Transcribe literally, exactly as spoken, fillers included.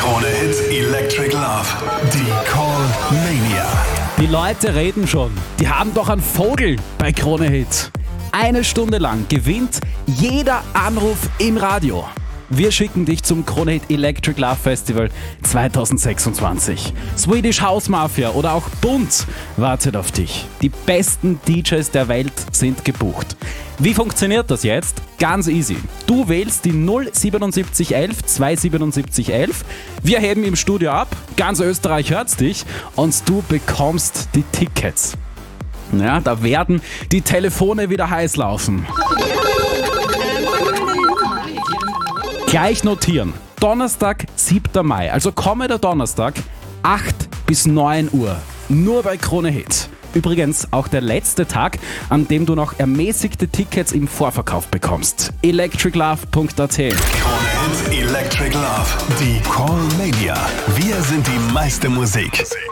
Krone Hits Electric Love. Die Call Mania. Die Leute reden schon. Die haben doch einen Vogel bei Krone Hits. Eine Stunde lang gewinnt jeder Anruf im Radio. Wir schicken dich zum Krone Hit Electric Love Festival zwanzig sechsundzwanzig. Swedish House Mafia oder auch Bunt wartet auf dich. Die besten D Js der Welt sind gebucht. Wie funktioniert das jetzt? Ganz easy. Du wählst die null siebenundsiebzig elf zweihundertsiebenundsiebzig elf. Wir heben im Studio ab. Ganz Österreich hört dich und du bekommst die Tickets. Ja, da werden die Telefone wieder heiß laufen. Gleich notieren. Donnerstag, siebter Mai, also kommender Donnerstag, acht bis neun Uhr. Nur bei Krone Hit. Übrigens auch der letzte Tag, an dem du noch ermäßigte Tickets im Vorverkauf bekommst. electric love punkt a t. Krone Hit Electric Love. Die Call Mania. Wir sind die meiste Musik.